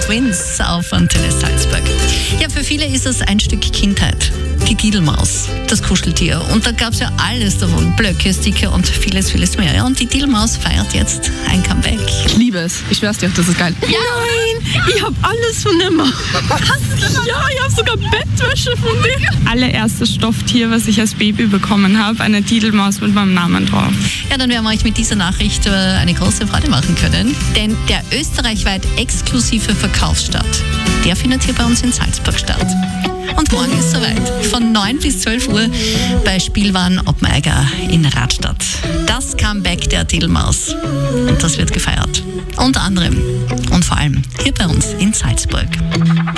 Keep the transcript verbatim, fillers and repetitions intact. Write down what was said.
Twins auf Antenne Salzburg. Ja, für viele ist es ein Stück Kindheit. Die Didelmaus, das Kuscheltier. Und da gab es ja alles davon. Blöcke, Sticker und vieles, vieles mehr. Ja, und die Didelmaus feiert jetzt ein Comeback. Ich liebe es. Ich schwör's dir, das ist geil. Ja. Nein, ich hab alles von immer. Hast du? Ja, ich hab sogar Bettwäsche von dir. Allererstes Stofftier, was ich als Baby bekommen habe, eine Didelmaus mit meinem Namen drauf. Ja, dann werden wir euch mit dieser Nachricht eine große Freude machen können. Denn der österreichweit exklusive Verkaufsstart, der findet hier bei uns in Salzburg statt. Und morgen ist soweit. Von neun bis zwölf Uhr bei Spielwaren Oppmeiger in Radstadt. Das Comeback der Didelmaus. Und das wird gefeiert. Unter anderem und vor allem hier bei uns in Salzburg.